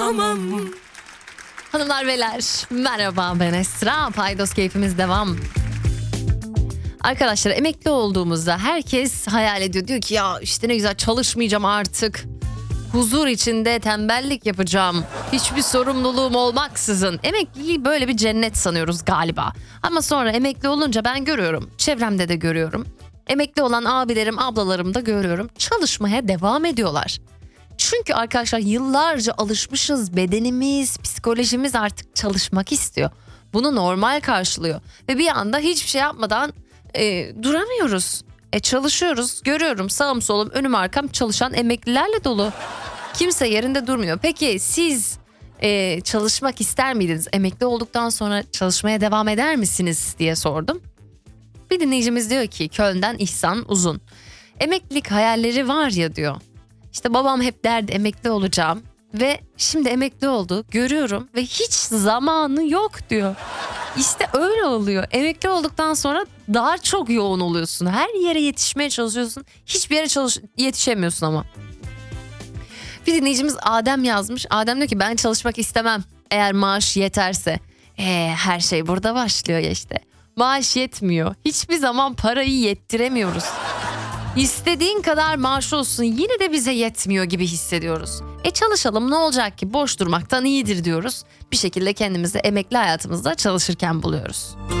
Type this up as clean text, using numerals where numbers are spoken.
yapamam. Hanımlar beyler merhaba, ben Esra. Paydos keyfimiz devam. Arkadaşlar, emekli olduğumuzda herkes hayal ediyor. Diyor ki ya işte ne güzel, çalışmayacağım artık. Huzur içinde tembellik yapacağım. Hiçbir sorumluluğum olmaksızın. Emekliliği böyle bir cennet sanıyoruz galiba. Ama sonra emekli olunca ben görüyorum. Çevremde de görüyorum. Emekli olan abilerim, ablalarım da görüyorum. Çalışmaya devam ediyorlar. Çünkü arkadaşlar yıllarca alışmışız. Bedenimiz, psikolojimiz artık çalışmak istiyor. Bunu normal karşılıyor. Ve bir anda hiçbir şey yapmadan duramıyoruz. Çalışıyoruz, görüyorum sağım solum, önüm arkam çalışan emeklilerle dolu. Kimse yerinde durmuyor. Peki siz çalışmak ister miydiniz? Emekli olduktan sonra çalışmaya devam eder misiniz diye sordum. Bir dinleyicimiz diyor ki, Köln'den İhsan Uzun. Emeklilik hayalleri var ya diyor. İşte babam hep derdi emekli olacağım ve şimdi emekli oldu, görüyorum ve hiç zamanı yok diyor. İşte öyle oluyor. Emekli olduktan sonra daha çok yoğun oluyorsun. Her yere yetişmeye çalışıyorsun. Hiçbir yere yetişemiyorsun ama. Bir dinleyicimiz Adem yazmış. Adem diyor ki ben çalışmak istemem eğer maaş yeterse. Her şey burada başlıyor ya işte. Maaş yetmiyor. Hiçbir zaman parayı yettiremiyoruz. İstediğin kadar maaş olsun yine de bize yetmiyor gibi hissediyoruz. Çalışalım, ne olacak ki, boş durmaktan iyidir diyoruz. Bir şekilde kendimizi emekli hayatımızda çalışırken buluyoruz.